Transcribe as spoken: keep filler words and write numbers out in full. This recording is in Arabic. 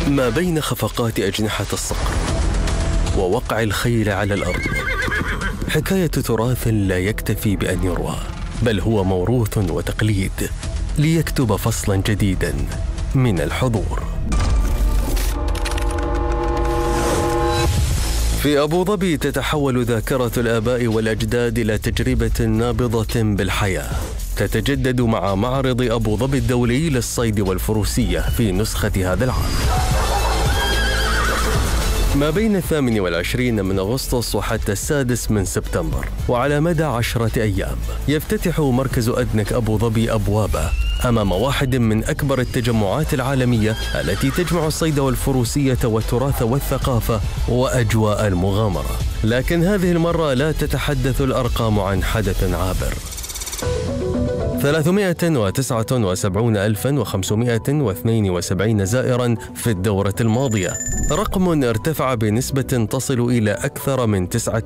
ما بين خفقات أجنحة الصقر ووقع الخيل على الأرض حكاية تراث لا يكتفي بأن يروى، بل هو موروث وتقليد ليكتب فصلاً جديداً من الحضور. في أبو ظبي تتحول ذاكرة الآباء والأجداد إلى تجربة نابضة بالحياة، تتجدد مع معرض أبو ظبي الدولي للصيد والفروسية في نسخة هذا العام. ما بين الثامن والعشرين من أغسطس وحتى السادس من سبتمبر، وعلى مدى عشرة أيام يفتتح مركز أدنك أبو ظبي أبوابه أمام واحد من أكبر التجمعات العالمية التي تجمع الصيد والفروسية والتراث والثقافة وأجواء المغامرة. لكن هذه المرة لا تتحدث الأرقام عن حدث عابر. ثلاثمائة وتسعة وسبعين ألفاً وخمسمائة واثنين وسبعين زائراً في الدورة الماضية، رقم ارتفع بنسبة تصل إلى أكثر من تسعة